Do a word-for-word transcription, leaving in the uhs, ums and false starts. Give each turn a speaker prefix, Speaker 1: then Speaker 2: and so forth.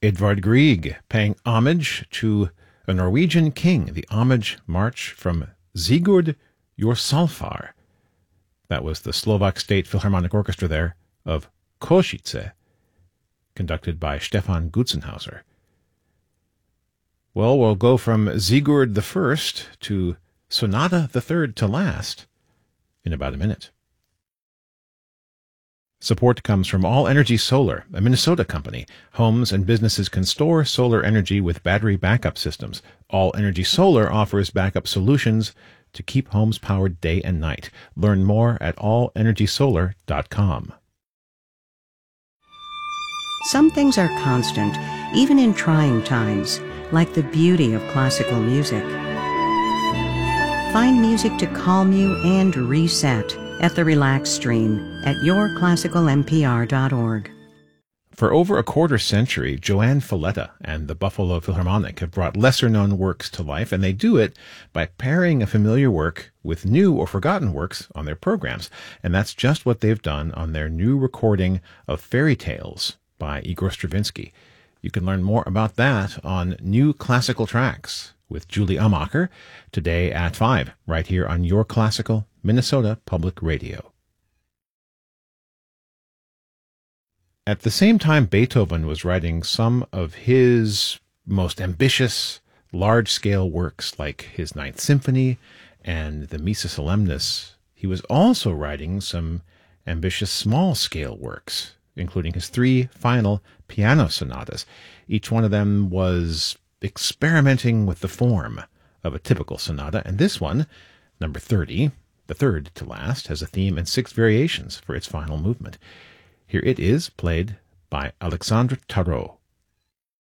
Speaker 1: Edvard Grieg, paying homage to a Norwegian king, the Homage March from Sigurd Jorsalfar. That was the Slovak State Philharmonic Orchestra there of Košice, conducted by Stefan Gutzenhauser. Well, we'll go from Sigurd the First to Sonata the Third to Last in about a minute. Support comes from All Energy Solar, a Minnesota company. Homes and businesses can store solar energy with battery backup systems. All Energy Solar offers backup solutions to keep homes powered day and night. Learn more at all energy solar dot com.
Speaker 2: Some things are constant, even in trying times, like the beauty of classical music. Find music to calm you and reset at the Relax Stream at your classical m p r dot org.
Speaker 1: For over a quarter century, Joanne Falletta and the Buffalo Philharmonic have brought lesser-known works to life, and they do it by pairing a familiar work with new or forgotten works on their programs. And that's just what they've done on their new recording of Fairy Tales by Igor Stravinsky. You can learn more about that on New Classical Tracks with Julie Amacher today at five, right here on Your Classical Minnesota Public Radio. At the same time Beethoven was writing some of his most ambitious, large-scale works like his Ninth Symphony and the Missa Solemnis, he was also writing some ambitious small-scale works, including his three final piano sonatas. Each one of them was experimenting with the form of a typical sonata, and this one, number thirty, the third to last, has a theme and six variations for its final movement. Here it is, played by Alexandre Tarot.